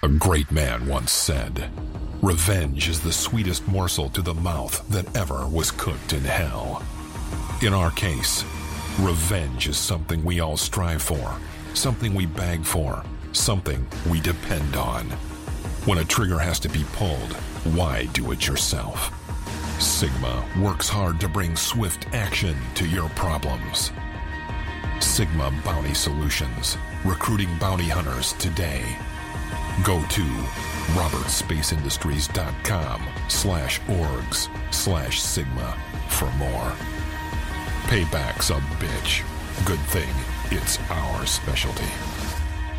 A great man once said, "Revenge is the sweetest morsel to the mouth that ever was cooked in hell." In our case, revenge is something we all strive for, something we beg for, something we depend on. When a trigger has to be pulled, why do it yourself? Sigma works hard to bring swift action to your problems. Sigma Bounty Solutions, recruiting bounty hunters today. Go to robertspaceindustriescom/orgs/sigma for more. Payback's a bitch. Good thing it's our specialty.